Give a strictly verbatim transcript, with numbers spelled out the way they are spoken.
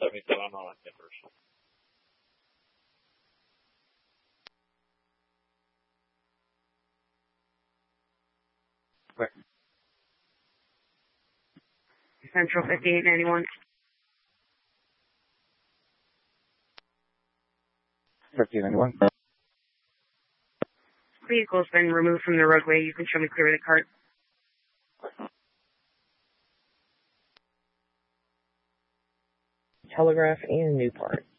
seventy-seven on the tippers. Where? Central fifty-eight ninety-one. fifty-eight ninety-one. Vehicle's been removed from the roadway. You can show me clear of the cart. Telegraph and Newport.